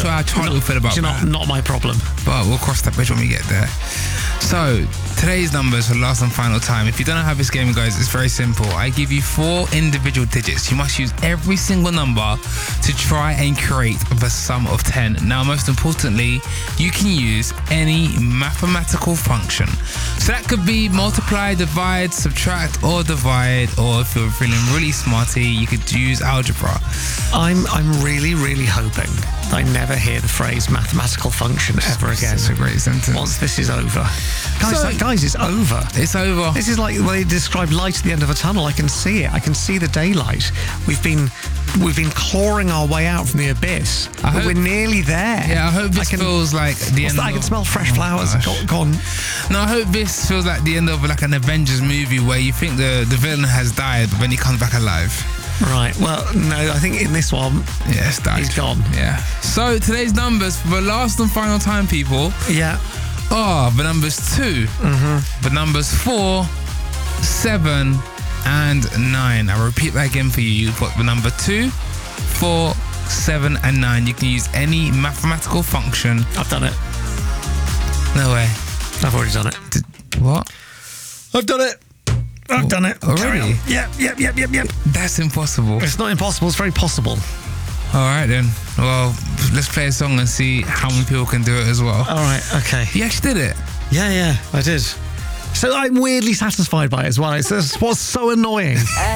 sure how Charlie will feel about that. Not my problem. But we'll cross that bridge when we get there. So, today's numbers for the last and final time. If you don't know how this game goes, it's very simple. I give you 4 individual digits. You must use every single number to try and create the sum of 10. Now, most importantly, you can use any mathematical function. So that could be multiply, divide, subtract, or divide. Or if you're feeling really smarty, you could use algebra. I'm really, really hoping that I never hear the phrase mathematical function ever again. That's a great sentence. Once this is over. Guys, it's over. It's over. This is like when they describe light at the end of a tunnel. I can see it. I can see the daylight. We've been clawing our way out from the abyss. But we're nearly there. Yeah, I hope this feels like the end. I can smell fresh flowers. Go on. No, I hope this feels like the end of like an Avengers movie where you think the villain has died, but then he comes back alive. Right. Well, no, I think in this one, it's died. He's gone. Yeah. So today's numbers for the last and final time, people. Yeah. Are the numbers 2, the numbers 4, 7, and 9. I'll repeat that again for you. You've got the number 2, 4, 7, and 9. You can use any mathematical function. I've done it. No way. I've already done it. What? I've done it. I've done it. Already? Yep. That's impossible. It's not impossible. It's very possible. All right, then. Well, let's play a song and see how many people can do it as well. All right, okay. You actually did it? Yeah, I did. So I'm weirdly satisfied by it as well. It's what's so annoying.